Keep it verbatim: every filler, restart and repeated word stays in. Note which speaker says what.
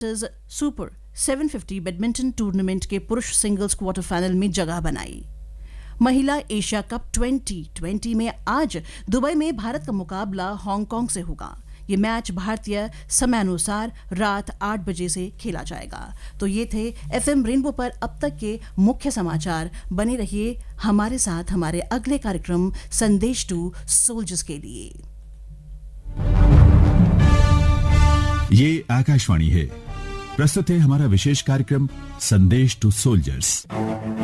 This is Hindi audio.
Speaker 1: सुपर सात सौ पचास बैडमिंटन टूर्नामेंट के पुरुष सिंगल्स क्वार्टर फाइनल में जगह बनाई। महिला एशिया कप ट्वेंटी ट्वेंटी में आज दुबई में भारत का मुकाबला हांगकांग से होगा। ये मैच भारतीय समयानुसार रात आठ बजे से खेला जाएगा। तो ये थे एफएम रेनबो पर अब तक के मुख्य समाचार। बने रहिए हमारे साथ हमारे अगले कार्यक्रम संदेश टू सोल्जर्स के लिए।
Speaker 2: ये आकाशवाणी है। प्रस्तुत है हमारा विशेष कार्यक्रम संदेश टू सोल्जर्स।